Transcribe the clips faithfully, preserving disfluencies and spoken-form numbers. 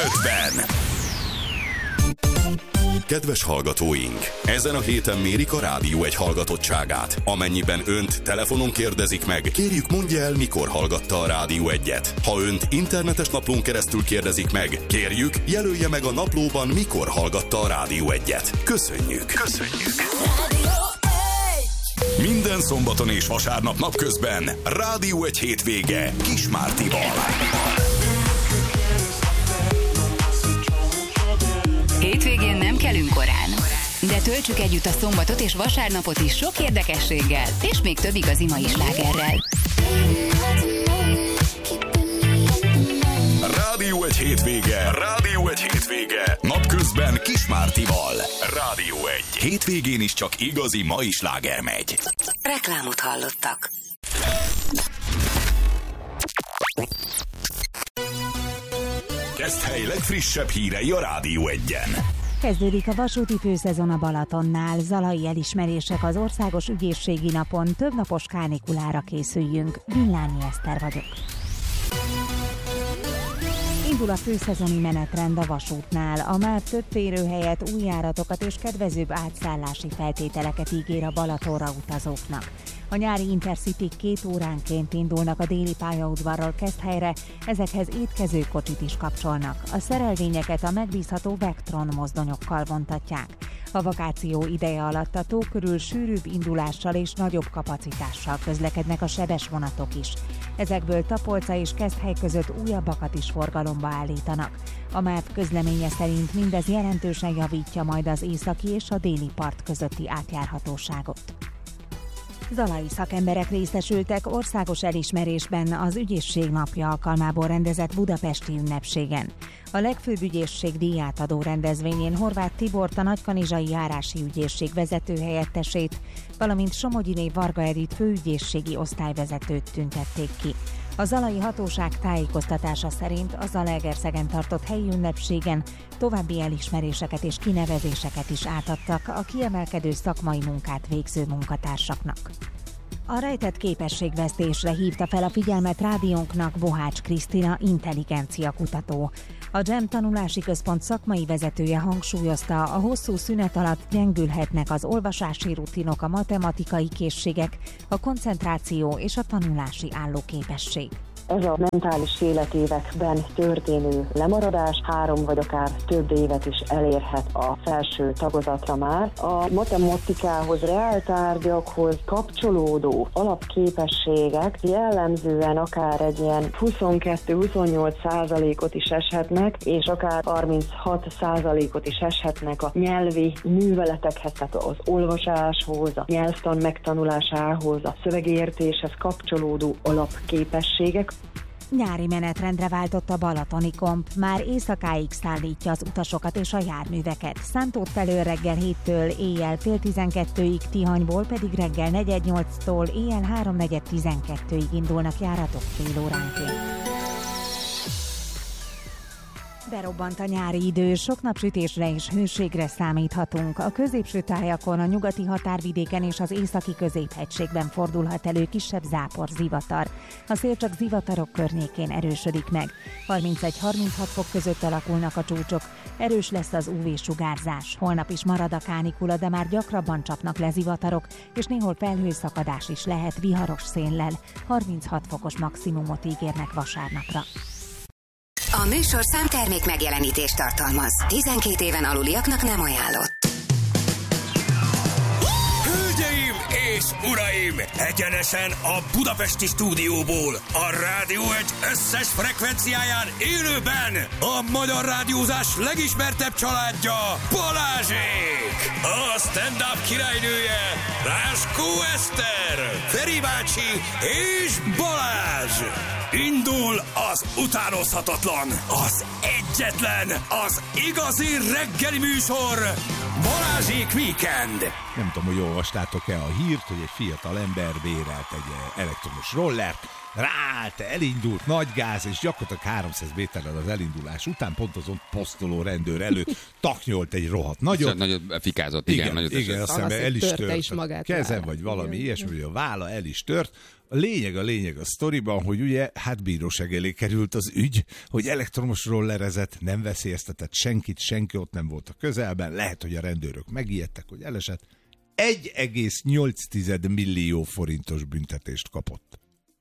ötven. Kedves hallgatóink! Ezen a héten mérik a Rádió egy hallgatottságát. Amennyiben önt telefonon kérdezik meg, kérjük mondja el, mikor hallgatta a Rádió egyet. Ha önt internetes naplón keresztül kérdezik meg, kérjük jelölje meg a naplóban, mikor hallgatta a Rádió egyet. Köszönjük! Köszönjük! Minden szombaton és vasárnap napközben Rádió egy hétvége Kis Mártival. Hétvégén nem kelünk korán, de töltsük együtt a szombatot és vasárnapot is sok érdekességgel, és még több igazi mai slágerrel. Rádió egy hétvége, Rádió egy hétvége, napközben Kis Mártival. Rádió egy. Hétvégén is csak igazi mai sláger megy. Reklámot hallottak. Keszthely legfrissebb hírei a Rádió egyen. Kezdődik a vasúti főszezon a Balatonnál. Zalai elismerések az Országos Ügyészségi Napon. Több napos kánikulára készüljünk. Villányi Eszter vagyok. Indul a főszezoni menetrend a vasútnál. A már több férőhelyet, új járatokat és kedvezőbb átszállási feltételeket ígér a Balatonra utazóknak. A nyári Intercity két óránként indulnak a déli pályaudvarról Keszthelyre, ezekhez étkezőkocsit is kapcsolnak. A szerelvényeket a megbízható Vectron mozdonyokkal vontatják. A vakáció ideje alatt a tó körül sűrűbb indulással és nagyobb kapacitással közlekednek a sebes vonatok is. Ezekből Tapolca és Keszthely között újabbakat is forgalomba állítanak. A MÁV közleménye szerint mindez jelentősen javítja majd az északi és a déli part közötti átjárhatóságot. Zalai szakemberek részesültek országos elismerésben az Ügyészség napja alkalmából rendezett budapesti ünnepségen. A legfőbb ügyészség díját adó rendezvényén Horváth Tibort, a Nagykanizsai Járási Ügyészség vezetőhelyettesét, valamint Somogyiné Varga Edit főügyészségi osztályvezetőt tüntették ki. A zalai hatóság tájékoztatása szerint a Zalaegerszegen tartott helyi ünnepségen további elismeréseket és kinevezéseket is átadtak a kiemelkedő szakmai munkát végző munkatársaknak. A rejtett képességvesztésre hívta fel a figyelmet rádiónknak Bohács Krisztina intelligencia kutató. A GEM tanulási központ szakmai vezetője hangsúlyozta, a hosszú szünet alatt gyengülhetnek az olvasási rutinok, a matematikai készségek, a koncentráció és a tanulási állóképesség. Ez a mentális életévekben történő lemaradás három vagy akár több évet is elérhet a felső tagozatra már. A matematikához, reáltárgyakhoz kapcsolódó alapképességek jellemzően akár egy ilyen huszonkettő-huszonnyolc százalékot is eshetnek, és akár harminchat százalékot is eshetnek a nyelvi műveletekhez, tehát az olvasáshoz, a nyelvtan megtanulásához, a szövegértéshez kapcsolódó alapképességek. Nyári menetrendre váltott a Balatoni Komp, már éjszakáig szállítja az utasokat és a járműveket. Szántót felől reggel héttől éjjel fél tizenkettőig, Tihanyból pedig reggel negyed nyolctól éjjel háromnegyed tizenkettőig indulnak járatok fél óránként. Berobbant a nyári idő, sok napsütésre és hőségre számíthatunk. A középső tájakon, a nyugati határvidéken és az északi középhegységben fordulhat elő kisebb zápor, zivatar. A szél csak zivatarok környékén erősödik meg. harmincegy-harminchat fok között alakulnak a csúcsok. Erős lesz az ú vé-sugárzás. Holnap is marad a kánikula, de már gyakrabban csapnak le zivatarok, és néhol felhőszakadás is lehet viharos széllel. harminchat fokos maximumot ígérnek vasárnapra. A műsorszám termék megjelenítést tartalmaz. tizenkét éven aluliaknak nem ajánlott. Hölgyeim és uraim! Egyenesen a budapesti stúdióból, a Rádió egy összes frekvenciáján élőben a magyar rádiózás legismertebb családja, Balázsék! A stand-up királynője, Ráskó Eszter, Feri bácsi és Balázs! Indul az utánozhatatlan, az egyetlen, az igazi reggeli műsor, Balázsék Weekend! Nem tudom, hogy olvastátok-e a hírt, hogy egy fiatal ember bérelt egy elektromos rollert, ráállt, elindult, nagy gáz, és gyakorlatilag háromszáz méterrel az elindulás után pont azon posztoló rendőr előtt taknyolt egy rohadt nagyot. Nagyot fikázott, igen. Igen, nagyot igen, aztán el is tört is magát kezem, vála. vagy valami Igen. ilyesmi, hogy a válla el is tört. A lényeg a lényeg a sztoriban, hogy ugye hát bíróság elé került az ügy, hogy elektromos rollerezett, nem veszélyeztetett senkit, senki ott nem volt a közelben, lehet, hogy a rendőrök megijedtek, hogy elesett. egy egész nyolc millió forintos büntetést kapott.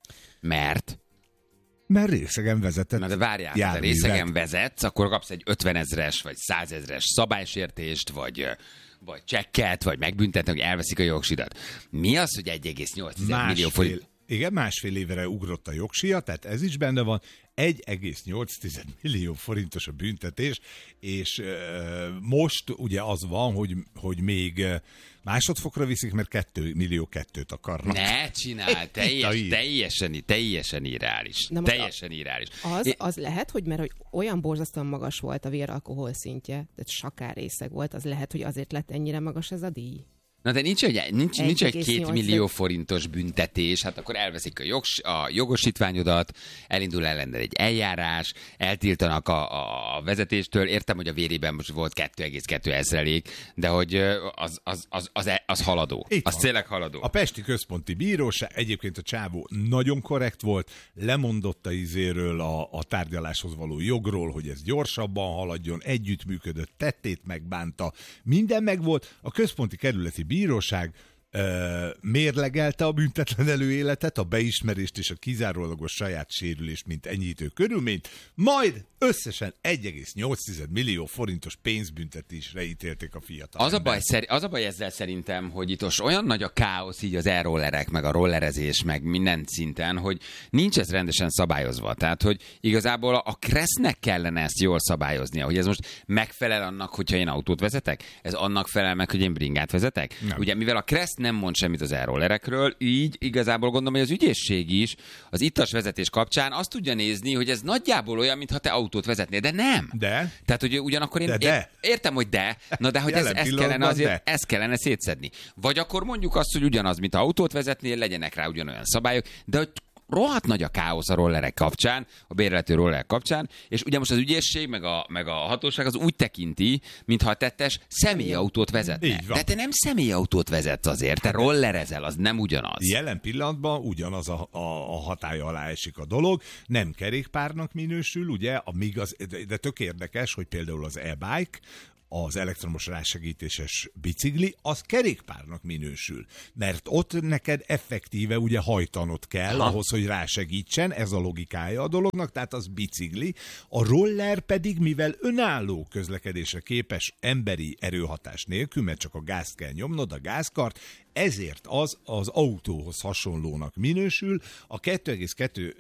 Mert? Mert részegen vezetett. Na de várjál, ha részegen vezetsz, akkor kapsz egy ötvenezres vagy százezres szabálysértést, vagy, vagy csekket, vagy megbüntetnek, hogy elveszik a jogsidat. Mi az, hogy egy egész nyolc millió forint? Igen, másfél évre ugrott a jogsia, tehát ez is benne van. egy egész nyolc millió forintos a büntetés, és uh, most ugye az van, hogy, hogy még másodfokra viszik, mert két millió kettőt akarnak. Ne csinálj, teljes, teljesen, teljesen irreális. Teljesen irreális. Az, az lehet, hogy mert hogy olyan borzasztóan magas volt a véralkohol szintje, tehát sakárrészeg volt, az lehet, hogy azért lett ennyire magas ez a díj. Na de nincs, egy, nincs, nincs egy két millió forintos büntetés, hát akkor elveszik a, jogs, a jogosítványodat, elindul ellene egy eljárás, eltiltanak a, a vezetéstől, értem, hogy a vérében most volt kettő egész kettő ezrelék, de hogy az, az, az, az, az haladó, itt az van. tényleg haladó. A Pesti Központi Bíróság, egyébként a csávó nagyon korrekt volt, lemondott a izéről a, a tárgyaláshoz való jogról, hogy ez gyorsabban haladjon, együttműködött, tettét megbánta, minden megvolt, a Központi Kerületi Bíróság ö, mérlegelte a büntetlen előéletet, a beismerést és a kizárólagos saját sérülést, mint enyhítő körülményt, majd összesen egy egész nyolc millió forintos pénzbüntetésre ítélték a fiatal. Az a, baj, az a baj ezzel szerintem, hogy itt most olyan nagy a káosz így az e-rollerek, meg a rollerezés, meg minden szinten, hogy nincs ez rendesen szabályozva. Tehát, hogy igazából a Kressznek kellene ezt jól szabályoznia, hogy ez most megfelel annak, hogyha én autót vezetek? Ez annak felel meg, hogy én bringát vezetek? Nem. Ugye, mivel a Kressz nem mond semmit az e-rollerekről, így igazából gondolom, hogy az ügyészség is az ittas vezetés kapcsán azt tudja nézni, hogy ez nagyjából olyan, mintha te autót vezetnél, de nem. De? Tehát, hogy ugyanakkor én de, de. értem, hogy de, na de hogy ez, ez kellene azért, ezt kellene szétszedni. Vagy akkor mondjuk azt, hogy ugyanaz, mint autót vezetnél, legyenek rá ugyanolyan szabályok, de hogy rohadt nagy a káosz a rollerek kapcsán, a bérletű rollerek kapcsán, és ugye most az ügyészség, meg a, meg a hatóság az úgy tekinti, mintha a tettes személyautót vezetne. De te nem személyautót vezetsz azért, te rollerezel, az nem ugyanaz. Jelen pillanatban ugyanaz a, a, a hatálya alá esik a dolog, nem kerékpárnak minősül, ugye, amíg az, de tök érdekes, hogy például az e-bike, az elektromos rásegítéses bicikli, az kerékpárnak minősül. Mert ott neked effektíve ugye hajtanod kell, aha, ahhoz, hogy rásegítsen, ez a logikája a dolognak, tehát az bicikli. A roller pedig, mivel önálló közlekedésre képes emberi erőhatás nélkül, mert csak a gázt kell nyomnod, a gázkart, ezért az az autóhoz hasonlónak minősül. A két egész kettő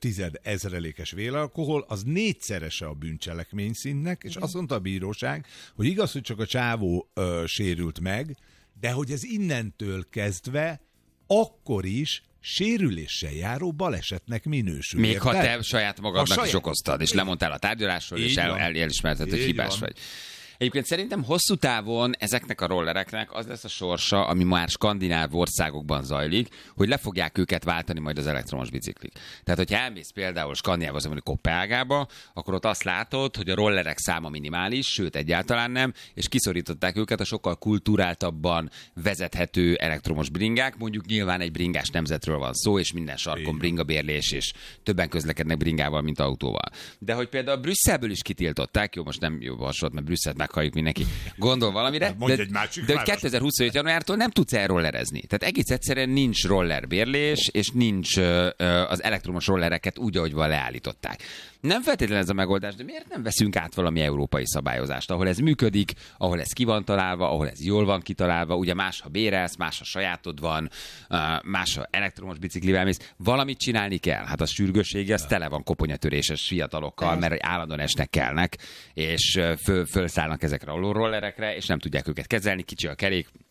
ezrelékes vélalkohol az négyszerese a bűncselekmény szintnek, és azt mondta a bíróság, hogy igaz, hogy csak a csávó ö, sérült meg, de hogy ez innentől kezdve akkor is sérüléssel járó balesetnek minősül. Még ha te saját magadnak saját... is okoztad, és lemondtál a tárgyalásról, és el, el, elismerted, hogy hibás van. Vagy. Egyébként szerintem hosszú távon ezeknek a rollereknek az lesz a sorsa, ami már skandináv országokban zajlik, hogy le fogják őket váltani majd az elektromos biciklik. Tehát, hogyha elmész például Skandinávhoz, mondjuk Koppenhágába, akkor ott azt látod, hogy a rollerek száma minimális, sőt egyáltalán nem, és kiszorították őket a sokkal kulturáltabban vezethető elektromos bringák. Mondjuk nyilván egy bringás nemzetről van szó, és minden sarkon bringabérlés, és többen közlekednek bringával, mint autóval. De hogy például Brüsszelből is kitiltották, jó, most nem jó hasonlat, mert Brüsszelt meghalljuk mindenki, gondol valamire, de, de, de hogy kétezer-huszonhét januártól nem tudsz elrollerezni. Tehát egész egyszerűen nincs rollerbérlés, és nincs ö, ö, az elektromos rollereket úgy, ahogy van leállították. Nem feltétlenül ez a megoldás, de miért nem veszünk át valami európai szabályozást, ahol ez működik, ahol ez ki van találva, ahol ez jól van kitalálva, ugye más, ha bérelsz, más, ha sajátod van, más, ha elektromos biciklivel mész, valamit csinálni kell. Hát a sürgőssége, az tele van koponyatöréses fiatalokkal, mert állandóan esnek kelnek, és föl, fölszállnak ezekre a rollerekre, és nem tudják őket kezelni, kicsi a kerék,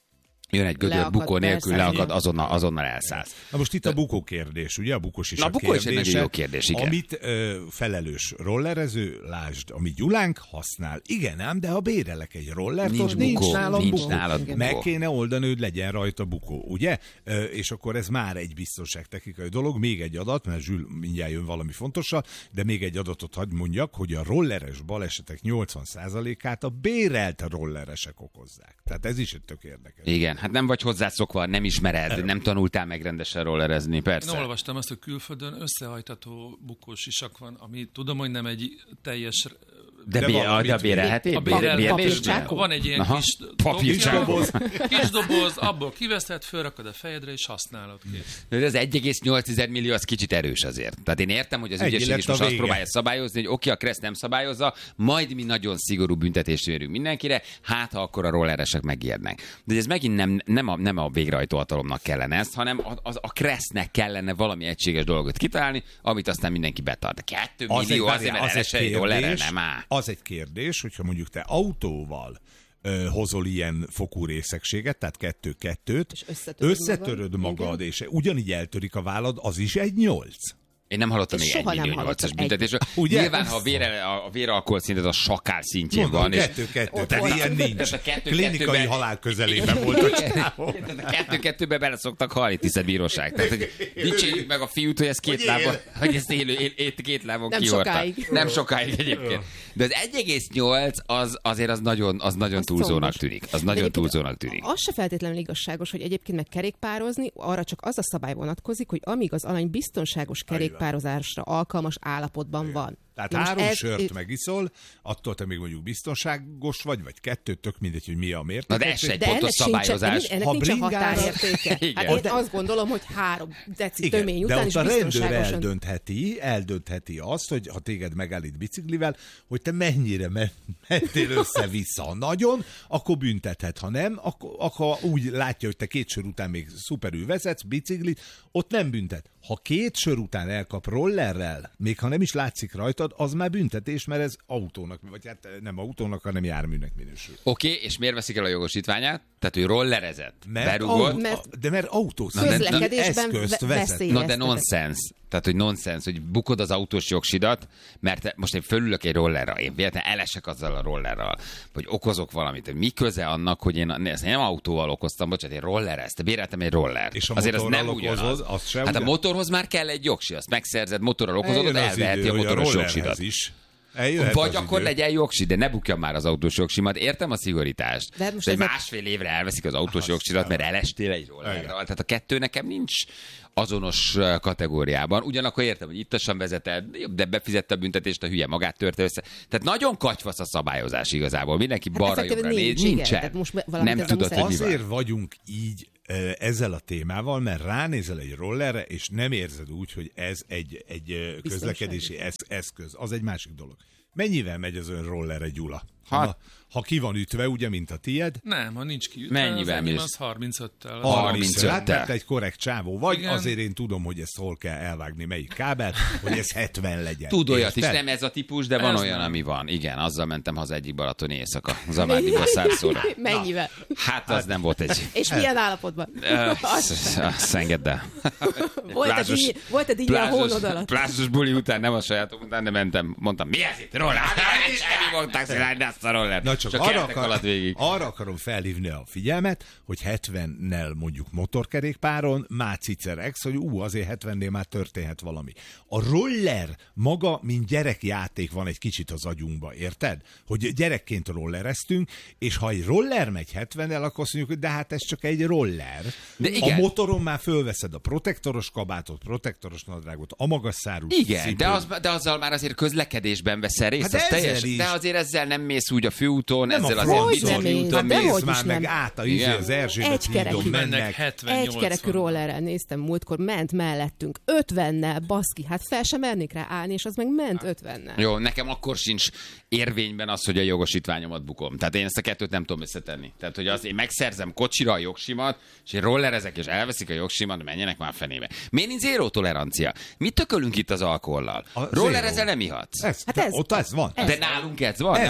Jön egy gödör, leakad, bukó nélkül persze. leakad, azonnal, azonnal elszállsz. Na most itt a bukó kérdés, ugye? A bukós is Na, a bukó is egy kérdése, nagyon jó kérdés, igen. Amit ö, felelős rollerező, lásd, a mi Gyulánk használ. Igen ám, de ha bérelek egy rollert, Nincs ott nincs bukó, nálam nincs bukó. nálad bukó. Meg kéne oldani, hogy legyen rajta bukó, ugye? Ö, és akkor ez már egy biztonságtechnikai dolog. Még egy adat, mert Zsül mindjárt jön valami fontosabb, de még egy adatot hadd mondjak, hogy a rolleres balesetek nyolcvan százalékát a bérelt rolleresek okozzák. Tehát ez is egy tök érdekes. Igen, hát nem vagy hozzászokva, nem ismered, nem tanultál meg rendesen rollerezni, persze. Én olvastam azt, hogy külföldön összehajtható bukós sisak van, ami tudom, hogy nem egy teljes... De, De bér, valamit- de bérelheti? A Bér, bérel- bérlésben? Van egy ilyen Aha, kis papírcsákó. kis doboz, abból kiveszed, fölrakod a fejedre, és használod ki. De ez egy egész nyolc millió az kicsit erős azért. Tehát én értem, hogy az Ennyi ügyesség lett is a most azt vége. próbálja szabályozni, hogy oké, a Kressz nem szabályozza, majd mi nagyon szigorú büntetést mérünk mindenkire, hát ha akkor a rolleresek megijednek. De ez megint nem, nem, a, nem a végrehajtó hatalomnak kellene ezt, hanem a, az, a Kressznek kellene valami egységes dolgot kitalálni, amit aztán mindenki betart. De kettő millió egy- azért, mert az egy elesel egy rollerrel, kérdés, nem áll. az egy kérdés, hogyha mondjuk te autóval ö, hozol ilyen fokú részegséget, tehát kettő-kettőt, És összetöröd összetöröd magad, magad, és ugyanígy eltörik a vállad, az is egy nyolc. Én nem hallottam És még egy soha nem millió hallottam nyolcas egy- büntetésről. Ugye? Nyilván, ha a, vére, a véralkohol szintet a sakál szintjén Mondom, van. és- kettő-kettő, Ott tehát van. ilyen nincs. Tehát a kettő- Klinikai kettőben- halál közelében volt a csávó. Tehát a kettő-kettőbe bele szoktak halni, tisztelt bíróság. Tehát, hogy dicsérjük meg a fiút, hogy ez két Hogy lábon, él. hogy ezt élő, él, él, két lábon Nem kihordta. sokáig. Nem sokáig egyébként. De az egy egész nyolc az azért az nagyon, az nagyon Az túlzónak combos. tűnik. Az De nagyon egyébként túlzónak tűnik. Az se feltétlenül igazságos, hogy egyébként meg kerékpározni, arra csak az a szabály vonatkozik, hogy amíg az alany biztonságos kerékpározásra alkalmas állapotban van. Tehát Na most három ez- sört megiszol, attól te még mondjuk biztonságos vagy, vagy kettő, tök mindegy, hogy mi a Na mérték. de ez se egy De pontos ennek, sincsen, szabályozás. ennek Ha nincsen bringára- határértéke. Igen. Hát én De- azt gondolom, hogy három deci Igen, tömény de után ott is a rendőr biztonságosan... eldöntheti, eldöntheti azt, hogy ha téged megállít biciklivel, hogy te mennyire men- mentél össze-vissza nagyon, akkor büntethet. Ha nem, akkor, akkor úgy látja, hogy te két sör után még szuperül vezetsz biciklit, ott nem büntet. Ha két sör után elkap rollerrel, még ha nem is látszik rajtad, az már büntetés, mert ez autónak, vagy hát nem autónak, hanem járműnek minősül. Oké, okay, és miért veszik el a jogosítványát? Tehát ő rollerezett, Mert berugott. au- Mert- de mert autó Közlekedésben eszközt ve- vezet. veszély. Na de Éreztetek. nonsens. Tehát, hogy nonsens, hogy bukod az autós jogsidat, mert te- most én fölülök egy rollerra, én véletlenül elesek azzal a rollerral, vagy okozok valamit. Mi köze annak, hogy én ezt nem autóval okoztam, bocsánat, én rollereztem, béreltem egy rollert. És a azért az motorral nem ugyanaz. okozod, az se hát a ugyan- motorhoz már kell egy jogsi, azt megszerzed, motorral okozod, Eljön ott az elveheti idő, a hogy motoros rollerhez jogsidat. is. Eljöhet Vagy az akkor idő. legyen jogsi, de ne bukja már az autós jogsimat. Értem a szigorítást. De most De egy ezek- másfél évre elveszik az autós jogsidat, mert elestél egy rollerral. Tehát a kettő nekem nincs azonos uh, kategóriában. Ugyanakkor értem, hogy ittasan vezeted, de befizette a büntetést, a hülye magát törte össze. Tehát nagyon katyvasz a szabályozás igazából. Mindenki Hát balra effektíve jobbra néz. nincs, igen. Nincsen. Tehát most valamit Nem ezzel tudod, hogy mi van. Azért vagyunk így ö, ezzel a témával, mert ránézel egy rollerre, és nem érzed úgy, hogy ez egy, egy ö, közlekedési esz- eszköz. Az egy másik dolog. Mennyivel megy az ön rollerre, Gyula? Hát- Ha, ha ki van ütve, ugye, mint a tied? Nem, ha nincs kiütve, Mennyivel az enyém mész? az harmincöttel. harmincöttel. Hát, mert te egy korrekt csávó vagy, Igen. azért én tudom, hogy ezt hol kell elvágni, melyik kábelt, hogy ez hetven legyen. Tud olyat is, Érted? nem ez a típus, de van Ez olyan, nem. ami van. Igen, azzal mentem haza egyik balatoni éjszaka. Zavárdiba százszóra. Mennyivel? Hát az nem volt egy... És milyen állapotban? Ö, Azt engedd el. Volt-e Plázsos- díj- volt-e díj a hónod alatt? Plázsos buli után, nem a sajátom után, de mentem, mondtam, mi ez itt, roller? Semmi mondták, hogy ezt a roller. Na csak, csak arra, kertek alatt akar, végig. arra akarom felhívni a figyelmet, hogy hetvennel mondjuk motorkerékpáron már ciceregsz, hogy ú, azért hetvennél már történhet valami. A roller maga, mint gyerekjáték van egy kicsit az agyunkba, érted? Hogy gyerekként rollereztünk, és ha egy roller megy hetvennel, akkor azt mondjuk, hogy de hát ez csak egy roller. De igen. A motoron már fölveszed a protektoros kabátot, protektoros nadrágot, a magas szárú Igen, cipőt. de, az, de azzal már azért közlekedésben veszel részt, Hát az ezzel teljes, is. de azért ezzel nem mész úgy a főúton, Nem ezzel a azért francon. bizony Hogy nem úton mész? Hát De mész. hogy nézd is már meg nem. át a, Igen. izé, az Erzsébet Egykerek hídon mennek mennek. hetven Egykerekű nyolcvan. rollerrel néztem múltkor, ment mellettünk, ötvennel, baszki, hát fel sem mernék rá állni, és az meg ment ötvennel. Jó, nekem akkor sincs érvényben az, hogy a jogosítványomat bukom. Tehát én ezt a kettőt nem tudom összetenni. Tehát, hogy az, én megszerzem kocsira a jogsimat, és én rollerezek, és elveszik a jogsimat, menjenek már fenébe. Miért nincs zéró tolerancia? Mit tökölünk itt az alkohollal? A Rollerezel zéró. nem ihatsz. Ez, Hát hát ez- ez, ott ez van. De nálunk ez van? Ez nem van, Igen, ez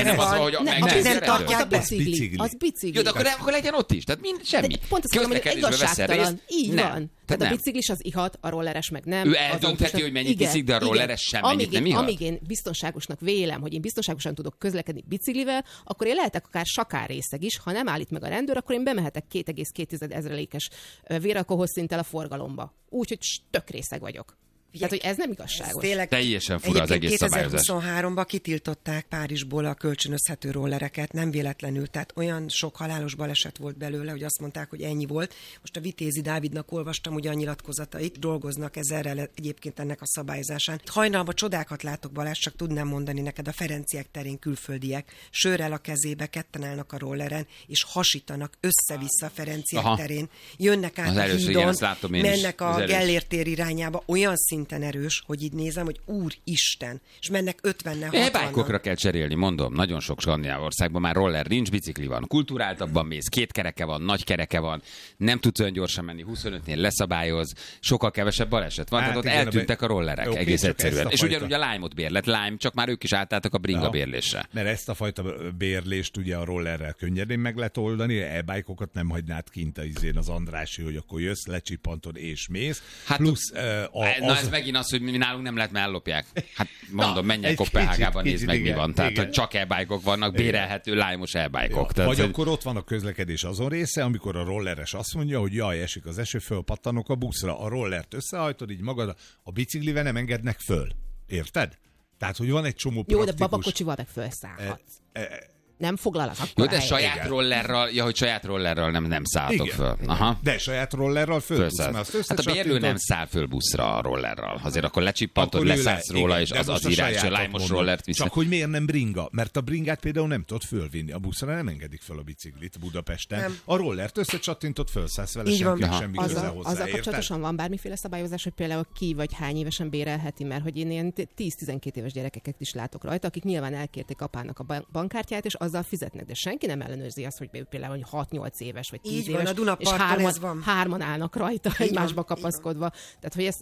nem az, hogy nem, meg nem, nem tartják be. Az bicikli. Az bicikli. Jó, de akkor, akkor legyen ott is. Tehát mind, semmi. Pont azt mondom, hogy igazságtalan. Így nem. van. Tehát a biciklis az ihat, a rolleres meg nem. Ő eldöntheti, hogy mennyit iszik, de a rolleres sem mennyit nem ihat. Amíg én biztonságosnak vélem, hogy én biztonságosan tudok közlekedni biciklivel, akkor én lehetek akár sakár részeg is. Ha nem állít meg a rendőr, akkor én bemehetek két egész két ezrelékes véralkoholszinttel a forgalomba. Úgyhogy tök részeg vagyok. Tehát, hogy ez nem igazságos. Ez teljesen fura az egész szabályozás. kétezer-huszonháromban kitiltották Párizsból a kölcsönözhető rollereket, nem véletlenül. Tehát olyan sok halálos baleset volt belőle, hogy azt mondták, hogy ennyi volt. Most a Vitézi Dávidnak olvastam ugye a nyilatkozatait, dolgoznak ezerrel egyébként ennek a szabályozásán. Hajnalban csodákat látok, Balázs, csak tudnám mondani neked, a Ferenciek terén külföldiek sörrel a kezébe, ketten állnak a rolleren, és hasítanak össze-vissza a Ferenciek Aha. terén. Jönnek át az a hídon, mennek a Gellért tér irányába, olyan szinten erős, hogy így nézem, hogy úristen, és mennek ötvennel, hatvanan. E-bike-okra kell cserélni, mondom, nagyon sok skandináv országban már roller nincs, bicikli van. Kulturáltabban mész, két kereke van, nagy kereke van, nem tudsz olyan gyorsan menni, huszonötnél leszabályoz, sokkal kevesebb baleset van, hát tehát ott igen, eltűntek a rollerek, jó, egész egyszerűen. És fajta... ugyanúgy a Lime-ot bérlet, Lime, csak már ők is átálltak a bringa bérlésre. Mert ezt a fajta bérlést ugye a rollerrel könnyedén meg lehet oldani, e-bike-okat nem hagynád kint a izén az Andrássy, hogy akkor jössz, lecsipantod és mész. Hát, plusz uh, a, az... ez megint az, hogy mi nálunk nem lehet, mert ellopják. Hát mondom, menjek Kopenhágában, nézd meg, mi van. Tehát, hogy csak e-bike-ok vannak, bérelhető Lime-os e-bike-ok. Ja. Vagy hogy... akkor ott van a közlekedés azon része, amikor a rolleres azt mondja, hogy jaj, esik az eső, fölpattanok a buszra, a rollert összehajtod, így magad, a biciklivel nem engednek föl. Érted? Tehát, hogy van egy csomó Jó, praktikus... de babakocsival meg felszállhatsz. E, e, nem foglalak akkor. Jó, de saját igen. rollerral, ja, hogy saját rollerral nem, nem szálltok igen, föl. Igen. Aha. De saját rollerral föl. Hát a bérlő nem száll föl buszra a rollerral. Azért akkor lecsippantod, leszállsz le, róla, igen, és az az irány, hogy a Lime-os rollert viszont. Csak hogy miért nem bringa? Mert a bringát például nem tudod fölvinni. A buszra nem engedik föl a biciklit Budapesten. Nem. A rollert összecsattintott, fölszállsz vele, senki semmi köze hozzá. Azzal kapcsolatosan van bármiféle szabályozás, hogy például ki vagy hány évesen bérelheti, mert hogy én ilyen tíz-tizenkét éves gyerekeket is látok rajta, akik nyilván elkérték apának a bankkártyát, és azzal fizetnek, de senki nem ellenőrzi azt, hogy például hogy hat-nyolc éves vagy tíz éves, és hárman, hárman állnak rajta így egymásba van, kapaszkodva. Tehát, hogy ez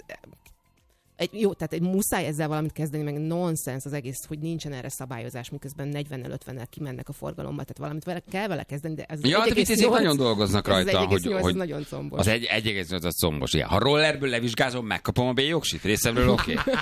egy, jó, tehát egy muszáj ezzel valamit kezdeni, meg nonsens az egész, hogy nincsen erre szabályozás, miközben negyvennel, ötvennel kimennek a forgalomba, tehát valamit vele, kell vele kezdeni, de ez ja, egy egész nyolc nagyon dolgoznak rajta, hogy, hogy nagyon combos. Az egy egész nyolc az combos. Igen. Ha rollerből levizsgázom, megkapom a B-jogsit, részemről oké. Okay.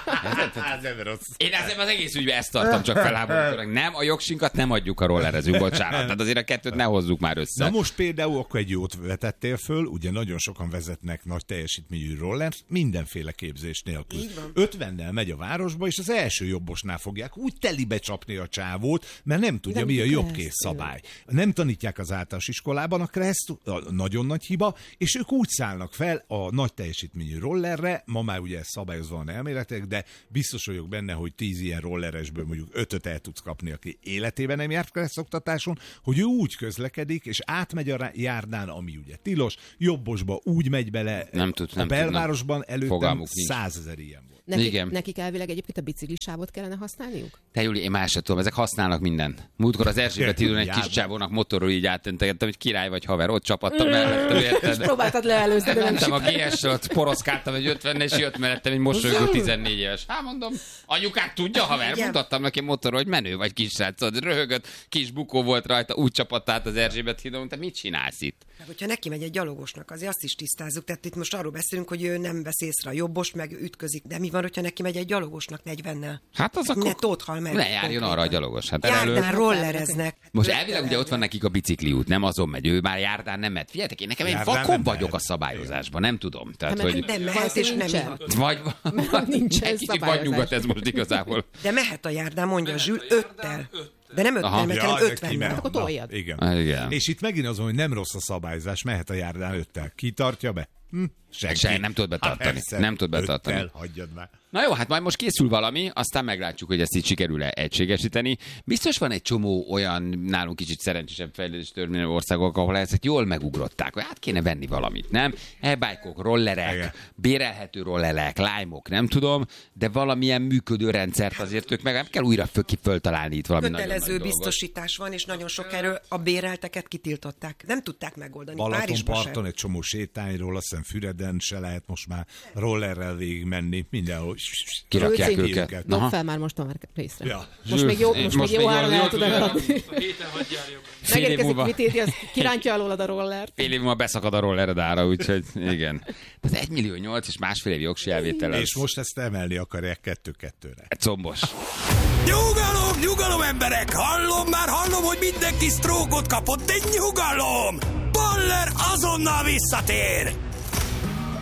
Én ezzel az egész ügyben ezt tartom, csak felháborodónak. Nem, a jogsinkat nem adjuk a rollerezünk, bocsánat. Tehát azért a kettőt ne hozzuk már össze. Na most például akkor egy jót vetettél föl, ugye nagyon sokan vezetnek nagy teljesítményű rollert, mindenféle képzés nélkül. ötvennel megy a városba, és az első jobbosnál fogják úgy telibe csapni a csávót, mert nem tudja, nem mi a jobbkész szabály. Nem tanítják az általános iskolában a kreszt, a nagyon nagy hiba, és ők úgy szállnak fel a nagy teljesítményű rollerre, ma már ugye ez szabályozva van elméletek, de biztos vagyok benne, hogy tíz ilyen rolleresből mondjuk ötöt el tudsz kapni, aki életében nem járt kresszoktatáson, hogy ő úgy közlekedik, és átmegy a járdán, ami ugye tilos, jobbosba úgy megy bele, nem tud, nem a belvárosban előttem százezer ilyen volt. Nekik, Igen. nekik elvileg egyébként a biciklisávot kellene használniuk? Te Júli, én más sem tudom, ezek használnak mindent. Múltkor az Erzsébet hídon egy kis csávónak motorról így átöntegettem, hogy király vagy haver, ott csapattam mellettem, érted? És próbáltad leelőzni, de nem sikerült. A gé es-sel ott poroszkáltam egy ötvenne, és jött mellettem egy mosolygó tizennégy éves. Hát mondom, anyukát tudja, haver? Mutattam neki motorról, hogy menő vagy kis srác, röhögött, kis bukó volt rajta, úgy csapadt át az Erzsébet hídon, te mit csinálsz itt? Hát, hogyha neki megy egy gyalogosnak, azért azt is tisztázzuk. Tehát itt most arról beszélünk, hogy ő nem vesz észre a jobbos, meg ütközik. De mi van, hogyha neki megy egy gyalogosnak negyvennel? Hát az akkor... Ne tóthal meg. Ne járjon arra a gyalogos. Hát járdán rollereznek. Most elvileg ugye ott van nekik a bicikliút, nem azon megy, ő már járdán nem megy. Figyeljetek, én nekem egy vakon vagyok a szabályozásban, nem tudom. Tehát, hogy... Nem mehet és nem ihat. Vagy egy kicsit vagy nyugat ez most igazából. De mehet a járdán, mondja a Zsül, öttel. De nem ötven, mert hanem ötvennel. Akkor toljad. Igen. Igen. És itt megint azon, hogy nem rossz a szabályozás, mehet a járdán öttel. Ki tartja be? Hm? Senki. Se, nem tud betartani. Hát nem tud betartani. Öttel, hagyjad már. Na jó, hát majd most készül valami, aztán meglátjuk, hogy ezt így sikerül-e egységesíteni. Biztos van egy csomó olyan nálunk kicsit szerencsésebb fejlődés történő országok, ahol ezek jól megugrották, hogy hát kéne venni valamit, nem? E-bike-ok, rollerek, igen. Bérelhető rollerek, Lime-ok, nem tudom, de valamilyen működő rendszert azért ők meg nem kell újra föl, föltalálni itt valami kötelező nagyon nagy biztosítás van, és nagyon sok erről a bérelteket kitiltották. Nem tudták megoldani. Balatonparton egy csomó sétányról, azt hiszem Füreden se lehet most már rollerrel végig menni, mindenhol. kirakják őket. őket. Dob fel már most a már részre. Ja. Most még jó, most most még jó áron el tudod eladni. Megérkezik Vitézi, az kirántja alólad a rollert. Fél év múlva beszakad a rollered ára, úgyhogy igen. Tehát egy millió nyolc és másfél év jogsi elvétel. És most ezt emelni akarják kettő-kettőre. Combos. Nyugalom, nyugalom emberek! Hallom, már hallom, hogy mindenki sztrókot kapott, de nyugalom! Baller azonnal visszatér!